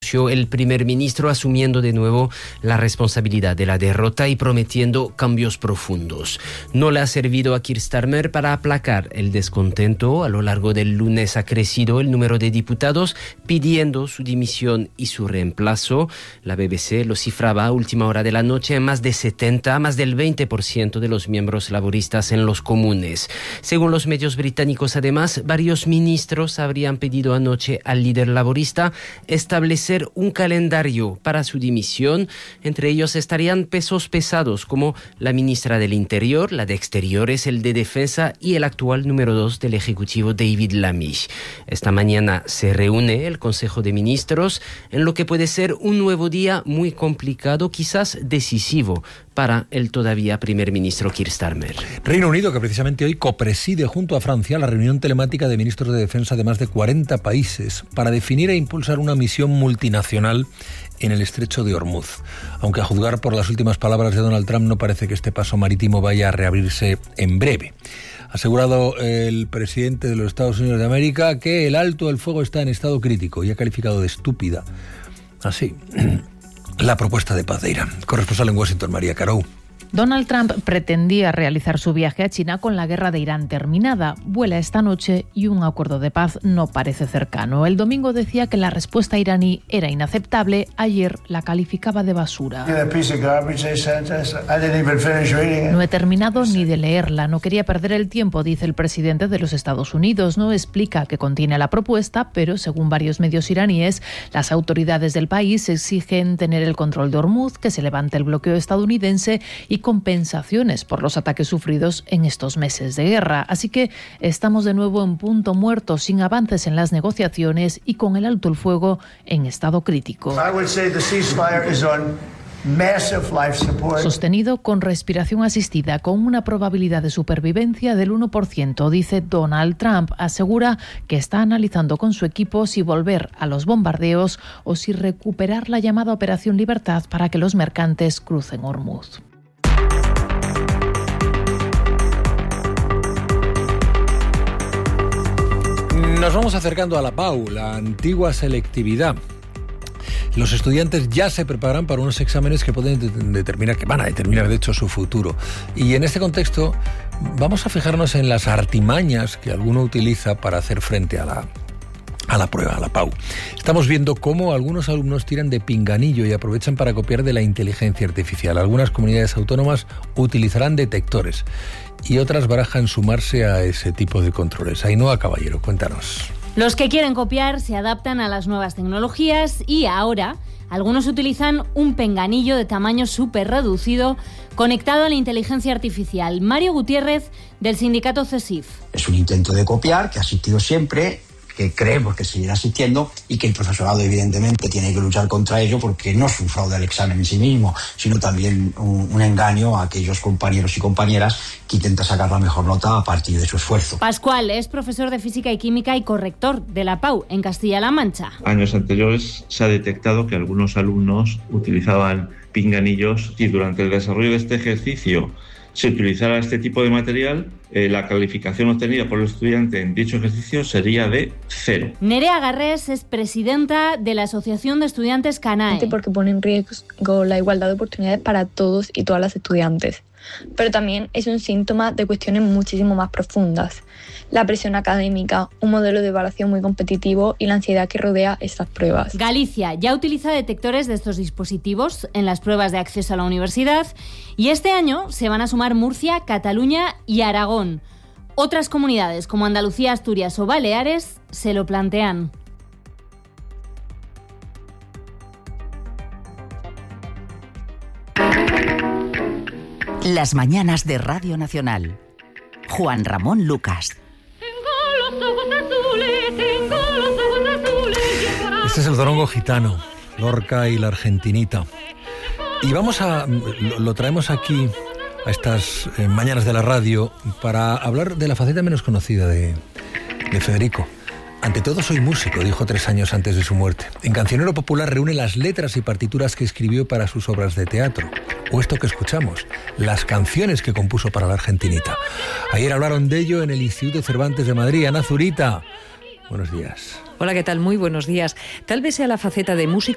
anunció el primer ministro, asumiendo de nuevo la responsabilidad de la derrota y prometiendo cambios profundos. No le ha servido a Keir Starmer para aplacar el descontento. A lo largo del lunes ha crecido el número de diputados pidiendo su dimisión y su reemplazo. La BBC lo cifraba a última hora de la noche en más de 70, más del 20% de los miembros laboristas en los comunes. Según los medios británicos, además, varios ministros habrían pedido anoche al líder laborista establecer un calendario para su dimisión. Entre ellos estarían pesos pesados como la ministra del Interior, la de Exteriores, el de Defensa y el actual número 2 del Ejecutivo, David Lammy. Esta mañana se reúne el Consejo de Ministros en lo que puede ser un nuevo día muy complicado, quizás decisivo para el todavía primer ministro Keir Starmer. Reino Unido, que precisamente hoy copreside junto a Francia la reunión telemática de ministros de defensa de más de 40 países para definir e impulsar una misión multinacional en el estrecho de Hormuz. Aunque a juzgar por las últimas palabras de Donald Trump no parece que este paso marítimo vaya a reabrirse en breve. Ha asegurado el presidente de los Estados Unidos de América que el alto el fuego está en estado crítico y ha calificado de estúpida así la propuesta de paz de Irán. Corresponsal en Washington, María Carou. Donald Trump pretendía realizar su viaje a China con la guerra de Irán terminada. Vuela esta noche y un acuerdo de paz no parece cercano. El domingo decía que la respuesta iraní era inaceptable. Ayer la calificaba de basura. No he terminado ni de leerla. No quería perder el tiempo, dice el presidente de los Estados Unidos. No explica qué contiene la propuesta, pero según varios medios iraníes, las autoridades del país exigen tener el control de Hormuz, que se levante el bloqueo estadounidense y compensaciones por los ataques sufridos en estos meses de guerra. Así que estamos de nuevo en punto muerto, sin avances en las negociaciones y con el alto el fuego en estado crítico. Sostenido con respiración asistida, con una probabilidad de supervivencia del 1%, dice Donald Trump. Asegura que está analizando con su equipo si volver a los bombardeos o si recuperar la llamada Operación Libertad para que los mercantes crucen Hormuz. Nos vamos acercando a la PAU, la antigua selectividad. Los estudiantes ya se preparan para unos exámenes que pueden determinar, que van a determinar de hecho su futuro. Y en este contexto vamos a fijarnos en las artimañas que alguno utiliza para hacer frente a la prueba, a la PAU. Estamos viendo cómo algunos alumnos tiran de pinganillo y aprovechan para copiar de la inteligencia artificial. Algunas comunidades autónomas utilizarán detectores y otras barajan sumarse a ese tipo de controles. Ainhoa Caballero, cuéntanos. Los que quieren copiar se adaptan a las nuevas tecnologías y ahora algunos utilizan un pinganillo de tamaño súper reducido conectado a la inteligencia artificial. Mario Gutiérrez, del sindicato CESIF. Es un intento de copiar que ha existido siempre, que creemos que seguirá existiendo y que el profesorado evidentemente tiene que luchar contra ello porque no es un fraude al examen en sí mismo, sino también un engaño a aquellos compañeros y compañeras que intentan sacar la mejor nota a partir de su esfuerzo. Pascual es profesor de Física y Química y corrector de la PAU en Castilla-La Mancha. Años anteriores se ha detectado que algunos alumnos utilizaban pinganillos y durante el desarrollo de este ejercicio se utilizara este tipo de material, la calificación obtenida por el estudiante en dicho ejercicio sería de 0. Nerea Garrés es presidenta de la Asociación de Estudiantes CANAE. Porque pone en riesgo la igualdad de oportunidades para todos y todas las estudiantes. Pero también es un síntoma de cuestiones muchísimo más profundas. La presión académica, un modelo de evaluación muy competitivo y la ansiedad que rodea estas pruebas. Galicia ya utiliza detectores de estos dispositivos en las pruebas de acceso a la universidad y este año se van a sumar Murcia, Cataluña y Aragón. Otras comunidades como Andalucía, Asturias o Baleares se lo plantean. Las mañanas de Radio Nacional. Juan Ramón Lucas. Este es el zorongo gitano, Lorca y la Argentinita. Y lo traemos aquí a estas mañanas de la radio para hablar de la faceta menos conocida de Federico. Ante todo soy músico, dijo 3 años antes de su muerte. En Cancionero Popular reúne las letras y partituras que escribió para sus obras de teatro. O esto que escuchamos, las canciones que compuso para la Argentinita. Ayer hablaron de ello en el Instituto Cervantes de Madrid. Ana Zurita, buenos días. Hola, ¿qué tal? Muy buenos días. Tal vez sea la faceta de músico